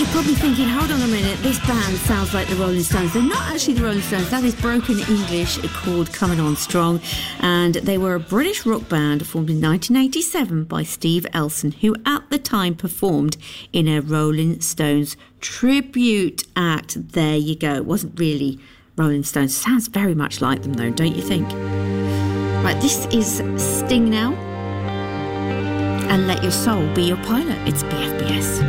Probably thinking, hold on a minute, this band sounds like the Rolling Stones. They're not actually the Rolling Stones. That is broken English called Coming On Strong, and they were a British rock band formed in 1987 by Steve Elson, who at the time performed in a Rolling Stones tribute act. There you go. It wasn't really Rolling Stones. Sounds very much like them though, don't you think? Right, this is Sting now, and Let Your Soul Be Your Pilot. It's BFBS.